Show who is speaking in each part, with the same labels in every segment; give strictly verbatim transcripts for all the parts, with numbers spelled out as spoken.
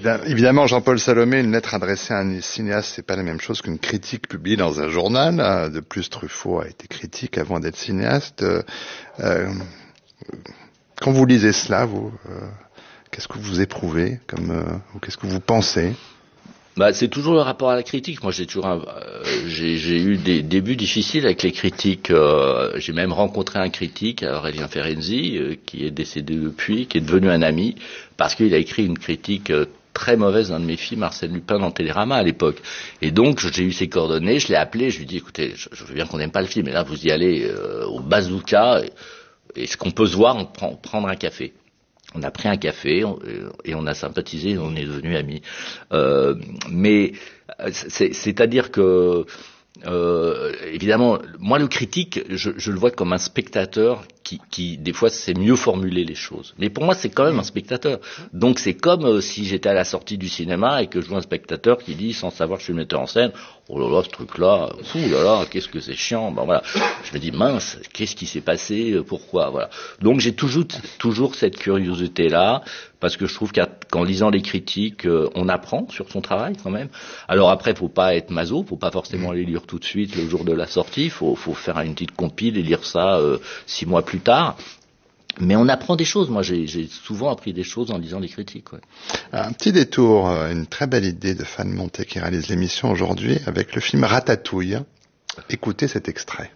Speaker 1: Évidemment, Jean-Paul Salomé, une lettre adressée à un cinéaste, c'est pas la même chose qu'une critique publiée dans un journal. De plus, Truffaut a été critique avant d'être cinéaste. Euh, quand vous lisez cela, vous, euh, qu'est-ce que vous éprouvez, comme, euh, ou qu'est-ce que vous pensez?
Speaker 2: Bah, c'est toujours le rapport à la critique. Moi, j'ai toujours, un, euh, j'ai, j'ai eu des débuts difficiles avec les critiques. Euh, j'ai même rencontré un critique, Aurélien Ferenczi, euh, qui est décédé depuis, qui est devenu un ami, parce qu'il a écrit une critique euh, très mauvaise d'un de mes films, Arsène Lupin, dans Télérama à l'époque. Et donc, j'ai eu ses coordonnées, je l'ai appelé, je lui ai dit, écoutez, je, je veux bien qu'on n'aime pas le film, mais là, vous y allez euh, au bazooka, et, et ce qu'on peut se voir, on prend prendre un café. On a pris un café on, et on a sympathisé, on est devenus amis. Euh, mais c'est, c'est-à-dire que, euh, évidemment, moi le critique, je, je le vois comme un spectateur qui, qui, des fois, sait mieux formuler les choses. Mais pour moi, c'est quand même un spectateur. Donc c'est comme euh, si j'étais à la sortie du cinéma et que je vois un spectateur qui dit, sans savoir que je suis le metteur en scène, oh là là, ce truc-là, fou là là, qu'est-ce que c'est chiant. Ben voilà. Je me dis, mince, qu'est-ce qui s'est passé, pourquoi, voilà. Donc j'ai toujours, toujours cette curiosité-là, parce que je trouve qu'en lisant les critiques, euh, on apprend sur son travail quand même. Alors après, faut pas être maso, faut pas forcément les lire tout de suite le jour de la sortie, faut, faut faire une petite compile et lire ça euh, six mois plus tard. Mais on apprend des choses. Moi, j'ai, j'ai souvent appris des choses en lisant les critiques. Ouais.
Speaker 1: Un petit détour, une très belle idée de Fan Monté qui réalise l'émission aujourd'hui avec le film Ratatouille. Écoutez cet extrait.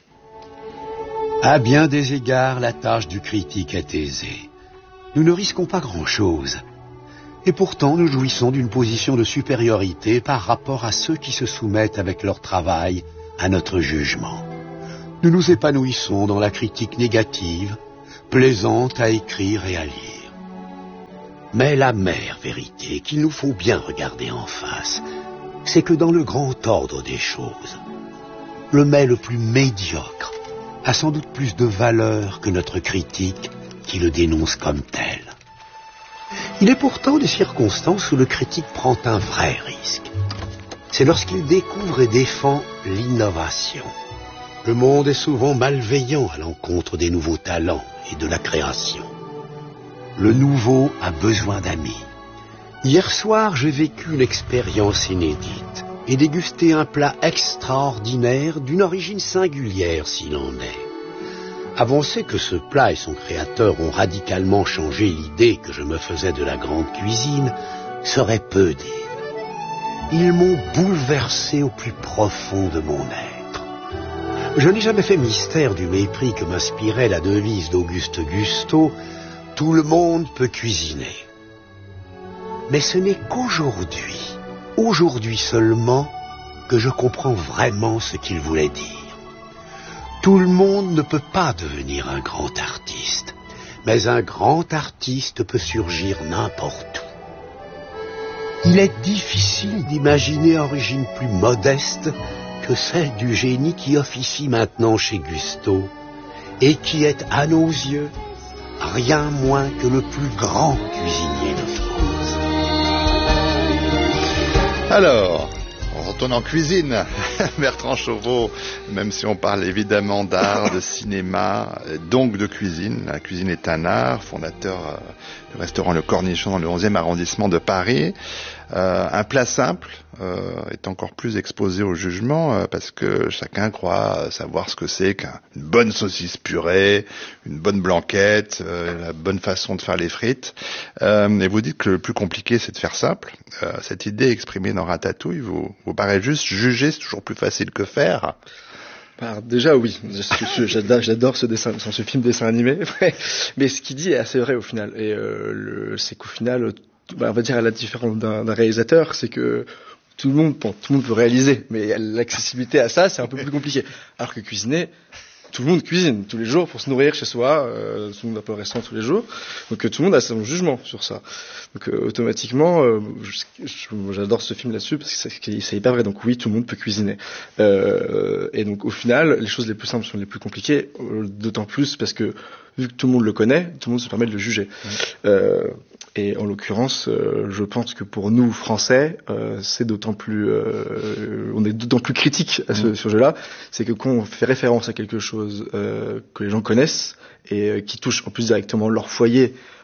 Speaker 3: À bien des égards, la tâche du critique est aisée. Nous ne risquons pas grand-chose. Et pourtant, nous jouissons d'une position de supériorité par rapport à ceux qui se soumettent avec leur travail à notre jugement. Nous nous épanouissons dans la critique négative, plaisante à écrire et à lire. Mais la mère vérité qu'il nous faut bien regarder en face, c'est que dans le grand ordre des choses, le mets le plus médiocre a sans doute plus de valeur que notre critique qui le dénonce comme tel. Il est pourtant des circonstances où le critique prend un vrai risque. C'est lorsqu'il découvre et défend l'innovation. Le monde est souvent malveillant à l'encontre des nouveaux talents et de la création. Le nouveau a besoin d'amis. Hier soir, j'ai vécu une expérience inédite et dégusté un plat extraordinaire d'une origine singulière s'il en est. Avancer que ce plat et son créateur ont radicalement changé l'idée que je me faisais de la grande cuisine serait peu dire. Ils m'ont bouleversé au plus profond de mon être. Je n'ai jamais fait mystère du mépris que m'inspirait la devise d'Auguste Gusteau, « Tout le monde peut cuisiner ». Mais ce n'est qu'aujourd'hui, aujourd'hui seulement, que je comprends vraiment ce qu'il voulait dire. Tout le monde ne peut pas devenir un grand artiste, mais un grand artiste peut surgir n'importe où. Il est difficile d'imaginer origine plus modeste que celle du génie qui officie maintenant chez Gusteau et qui est, à nos yeux, rien moins que le plus grand cuisinier de France.
Speaker 1: Alors, on retourne en cuisine. Bertrand Chauveau, même si on parle évidemment d'art, de cinéma, donc de cuisine. La cuisine est un art, fondateur du restaurant Le Cornichon dans le onzième arrondissement de Paris. Euh, un plat simple euh, est encore plus exposé au jugement euh, parce que chacun croit savoir ce que c'est qu'une bonne saucisse purée, une bonne blanquette, euh, la bonne façon de faire les frites. Euh, et vous dites que le plus compliqué, c'est de faire simple. Euh, cette idée exprimée dans Ratatouille vous, vous paraît juste juger, c'est toujours plus facile que faire.
Speaker 4: Alors déjà oui, j'adore, j'adore ce dessin, ce film dessin animé, mais ce qu'il dit est assez vrai au final. Et euh, le, c'est qu'au final, bah, on va dire à la différence d'un, d'un réalisateur, c'est que tout le monde, bon, tout le monde peut réaliser, mais l'accessibilité à ça, c'est un peu plus compliqué. Alors que cuisiner, tout le monde cuisine tous les jours pour se nourrir chez soi, euh, tout le monde va pas au restaurant tous les jours, donc euh, tout le monde a son jugement sur ça. Donc euh, automatiquement, euh, je, je, j'adore ce film là-dessus parce que c'est, c'est hyper vrai. Donc oui, tout le monde peut cuisiner. Euh, et donc au final, les choses les plus simples sont les plus compliquées, euh, d'autant plus parce que vu que tout le monde le connaît, tout le monde se permet de le juger. Mmh. Euh, et en l'occurrence, euh, je pense que pour nous Français, euh, c'est d'autant plus, euh, on est d'autant plus critique à ce mmh. sujet-là, c'est que quand on fait référence à quelque chose euh, que les gens connaissent et euh, qui touche en plus directement leur foyer,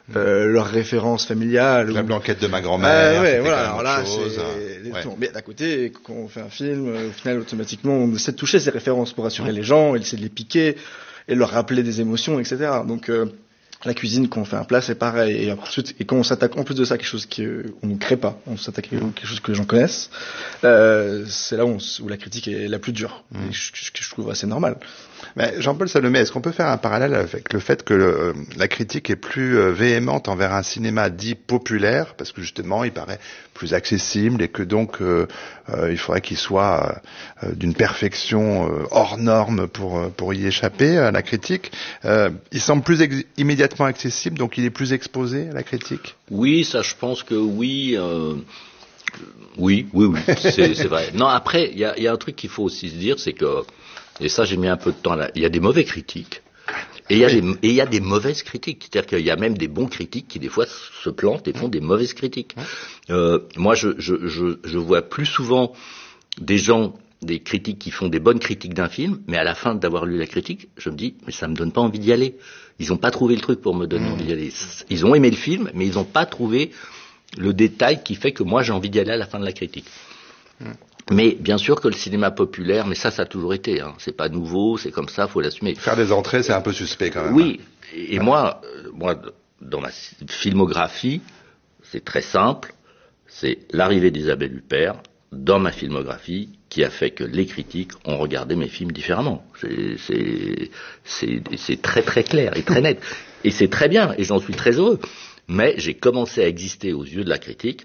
Speaker 4: euh, leurs références familiales.
Speaker 1: La
Speaker 4: ou...
Speaker 1: blanquette de ma grand-mère.
Speaker 4: Euh, ouais, voilà. Alors là,
Speaker 1: chose,
Speaker 4: c'est les
Speaker 1: ouais.
Speaker 4: tours. Mais d'un côté, quand on fait un film, au final, automatiquement, on essaie de toucher ces références pour rassurer les gens, essayer de les piquer et leur rappeler des émotions, et cetera. Donc euh, la cuisine, quand on fait un plat, c'est pareil. Et ensuite, et quand on s'attaque en plus de ça à quelque chose qu'on ne crée pas, on s'attaque à quelque chose que les gens connaissent, euh, c'est là où, on, où la critique est la plus dure. Mmh. Et je, je, je trouve assez normal.
Speaker 1: Mais Jean-Paul Salomé, est-ce qu'on peut faire un parallèle avec le fait que le, la critique est plus euh, véhémente envers un cinéma dit populaire, parce que justement il paraît plus accessible et que donc euh, euh, il faudrait qu'il soit euh, d'une perfection euh, hors norme pour pour y échapper à la critique. Euh, il semble plus ex- immédiatement accessible, donc il est plus exposé à la critique.
Speaker 2: Oui, ça je pense que oui. Euh... Oui, oui, oui, c'est, c'est vrai. Non, après, il y a, y a un truc qu'il faut aussi se dire, c'est que, et ça j'ai mis un peu de temps là, il y a des mauvais critiques, et il y a des, et il y a des mauvaises critiques. C'est-à-dire qu'il y a même des bons critiques qui des fois se plantent et font des mauvaises critiques. Euh, moi, je, je, je, je vois plus souvent des gens, des critiques qui font des bonnes critiques d'un film, mais à la fin d'avoir lu la critique, je me dis, mais ça me donne pas envie d'y aller. Ils n'ont pas trouvé le truc pour me donner envie d'y aller. Ils ont aimé le film, mais ils n'ont pas trouvé le détail qui fait que moi j'ai envie d'y aller à la fin de la critique. Mmh. Mais bien sûr que le cinéma populaire, mais ça ça a toujours été, hein, c'est pas nouveau, c'est comme ça, faut l'assumer.
Speaker 1: Faire des entrées, c'est un peu suspect quand même.
Speaker 2: Oui, et, et ouais. moi, euh, moi dans ma filmographie, c'est très simple, c'est l'arrivée d'Isabelle Huppert dans ma filmographie qui a fait que les critiques ont regardé mes films différemment. C'est, c'est, c'est, c'est très très clair et très net. Et c'est très bien, et j'en suis très heureux. Mais j'ai commencé à exister aux yeux de la critique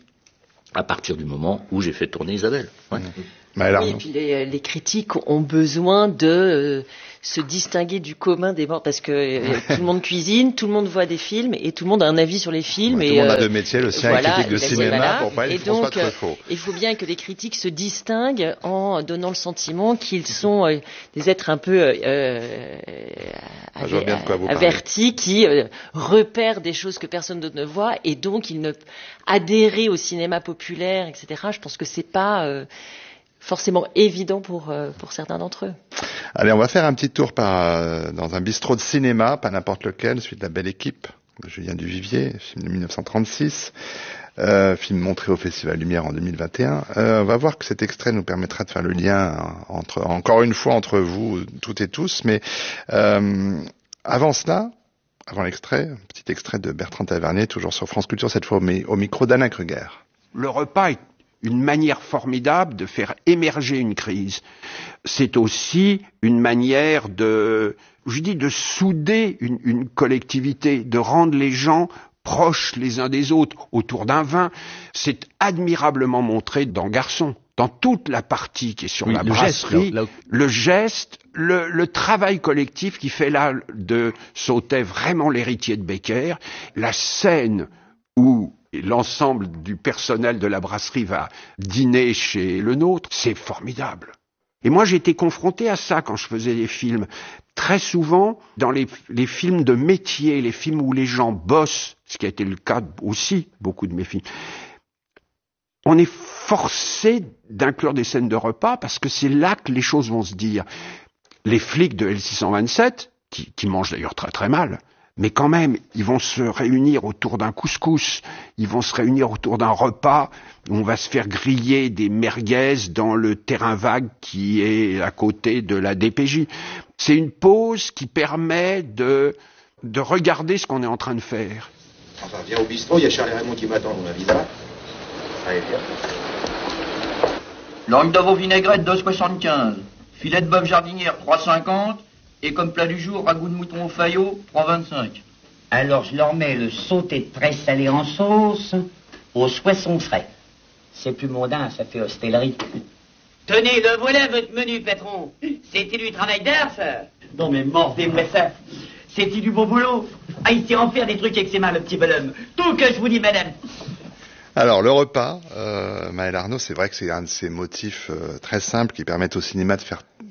Speaker 2: à partir du moment où j'ai fait tourner Isabelle. Ouais.
Speaker 5: Mmh. Oui, et puis les, les critiques ont besoin de euh, se distinguer du commun des morts, parce que euh, tout le monde cuisine, tout le monde voit des films et tout le monde a un avis sur les films.
Speaker 1: Ouais,
Speaker 5: et,
Speaker 1: tout le monde
Speaker 5: euh,
Speaker 1: a deux métiers, le sien
Speaker 5: voilà,
Speaker 1: est critique de cinéma,
Speaker 5: voilà.
Speaker 1: pour pas
Speaker 5: et
Speaker 1: être François
Speaker 5: donc,
Speaker 1: Truffaut.
Speaker 5: Il faut bien que les critiques se distinguent en donnant le sentiment qu'ils sont euh, des êtres un peu euh,
Speaker 1: ah, je vois bien de quoi vous
Speaker 5: avertis, qui euh, repèrent des choses que personne d'autre ne voit, et donc ils ne adhérer au cinéma populaire, et cetera. Je pense que c'est pas euh, forcément évident pour euh, pour certains d'entre eux.
Speaker 1: Allez, on va faire un petit tour par euh, dans un bistrot de cinéma, pas n'importe lequel, celui de La Belle Équipe, de Julien Duvivier, film de dix-neuf cent trente-six, euh, film montré au Festival Lumière en deux mille vingt et un. Euh, on va voir que cet extrait nous permettra de faire le lien entre, encore une fois, entre vous, toutes et tous. Mais euh, avant cela, avant l'extrait, un petit extrait de Bertrand Tavernier, toujours sur France Culture, cette fois au micro d'Alain Kruger.
Speaker 6: Le repas est une manière formidable de faire émerger une crise. C'est aussi une manière de, je dis, de souder une, une collectivité, de rendre les gens proches les uns des autres autour d'un vin. C'est admirablement montré dans Garçon, dans toute la partie qui est sur oui, la brasserie, geste, là, là... le geste, le, le travail collectif qui fait là de Sautet vraiment l'héritier de Becker, la scène où l'ensemble du personnel de la brasserie va dîner chez le nôtre, c'est formidable. Et moi, j'ai été confronté à ça quand je faisais des films. Très souvent, dans les, les films de métier, les films où les gens bossent, ce qui a été le cas aussi, beaucoup de mes films, on est forcé d'inclure des scènes de repas parce que c'est là que les choses vont se dire. Les flics de L six cent vingt-sept, qui, qui mangent d'ailleurs très très mal, mais quand même, ils vont se réunir autour d'un couscous, ils vont se réunir autour d'un repas, où on va se faire griller des merguez dans le terrain vague qui est à côté de la D P J. C'est une pause qui permet de, de regarder ce qu'on est en train de faire.
Speaker 7: Enfin, viens au bistrot, il y a Charles et Raymond qui m'attendent, on m'invitera. Allez, viens.
Speaker 8: Langue de veau vinaigrette, deux soixante-quinze. Filet de bœuf jardinière, trois cinquante. Et comme plat du jour, ragoût de mouton au faillot, trois vingt-cinq.
Speaker 9: Alors je leur mets le sauté très salé en sauce au soissons frais. C'est plus mondain, ça fait hostellerie.
Speaker 10: Tenez, le voilà votre menu, patron. C'est-il du travail d'art, ça?
Speaker 9: Non mais mordez-moi ça.
Speaker 10: C'est-il du beau boulot? Ah, il sait en faire des trucs avec ses mains, le petit bonhomme. Tout que je vous dis, madame.
Speaker 1: Alors, le repas, euh, Maëlle Arnaud, c'est vrai que c'est un de ces motifs euh, très simples qui permettent au cinéma de faire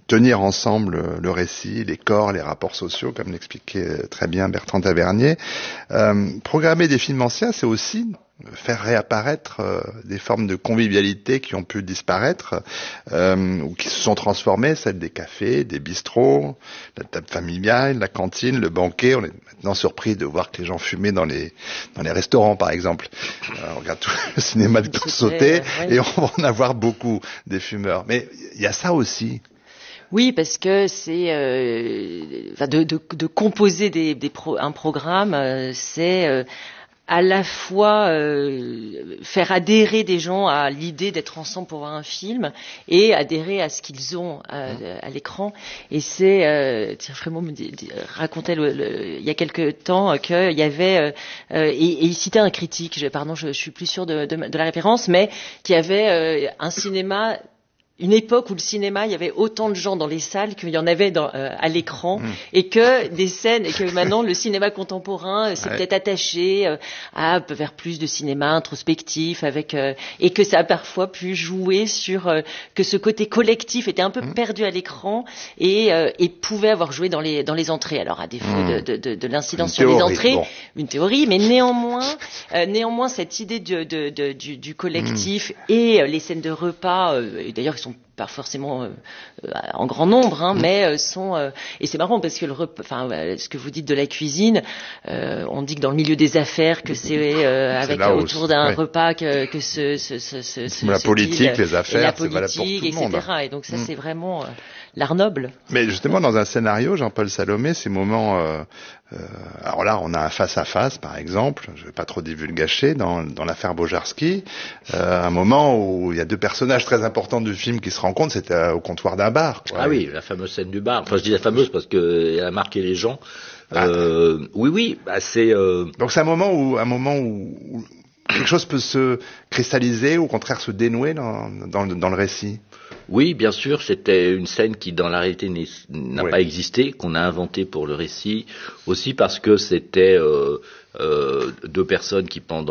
Speaker 1: tenir ensemble le récit, les corps, les rapports sociaux, comme l'expliquait très bien Bertrand Tavernier. Euh, programmer des films anciens, c'est aussi faire réapparaître euh, des formes de convivialité qui ont pu disparaître euh, ou qui se sont transformées, celles des cafés, des bistrots, la table familiale, la cantine, le banquet. On est maintenant surpris de voir que les gens fumaient dans les dans les restaurants, par exemple. Euh, on regarde tout le cinéma de course sautée
Speaker 5: ouais.
Speaker 1: et on va en avoir beaucoup des fumeurs. Mais il y a ça aussi.
Speaker 5: Oui, parce que c'est euh, enfin de, de, de composer des, des pro, un programme, euh, c'est euh, à la fois euh, faire adhérer des gens à l'idée d'être ensemble pour voir un film et adhérer à ce qu'ils ont à, à l'écran. Et c'est, euh, Thierry Frémaux me dit, dit, racontait le, le, il y a quelque temps qu'il y avait, euh, et, et il citait un critique, je, pardon, je, je suis plus sûre de, de, de la référence, mais qu'il y avait euh, un cinéma. Une époque où le cinéma, il y avait autant de gens dans les salles qu'il y en avait dans, euh, à l'écran, mmh. et que des scènes, et que maintenant le cinéma contemporain s'est ouais. peut-être attaché euh, à vers plus de cinéma introspectif, avec euh, et que ça a parfois pu jouer sur euh, que ce côté collectif était un peu mmh. perdu à l'écran et, euh, et pouvait avoir joué dans les dans les entrées. Alors à défaut mmh. de, de, de l'incidence sur les entrées, bon. une théorie, mais néanmoins, euh, néanmoins cette idée de, de, de, du, du collectif mmh. et euh, les scènes de repas, euh, et d'ailleurs ils sont pas forcément euh, en grand nombre, hein, mmh. mais euh, sont euh, et c'est marrant parce que le rep... enfin euh, ce que vous dites de la cuisine, euh, on dit que dans le milieu des affaires que c'est euh, avec c'est autour d'un ouais. repas que, que ce, ce, ce, ce, ce
Speaker 1: la
Speaker 5: ce
Speaker 1: politique,
Speaker 5: deal,
Speaker 1: les affaires,
Speaker 5: la
Speaker 1: politique,
Speaker 5: c'est valable pour tout le monde. et cetera. Et donc ça mmh. c'est vraiment euh, l'art noble.
Speaker 1: Mais justement dans un scénario, Jean-Paul Salomé, ces moments euh, Euh, alors là, on a un face-à-face, par exemple, je vais pas trop divulgacher, dans, dans l'affaire Bojarski, euh, un moment où il y a deux personnages très importants du film qui se rencontrent, c'était au comptoir d'un bar. Quoi.
Speaker 2: Ah oui, la fameuse scène du bar. Enfin, je dis la fameuse parce qu'elle a marqué les gens. Ah. Euh, oui, oui, bah c'est... Euh...
Speaker 1: Donc c'est un moment où, un moment où, où quelque chose peut se cristalliser ou au contraire se dénouer dans, dans, dans le récit.
Speaker 2: Oui, bien sûr, c'était une scène qui dans la réalité n'a oui. pas existé, qu'on a inventée pour le récit, aussi parce que c'était euh, euh, deux personnes qui pendant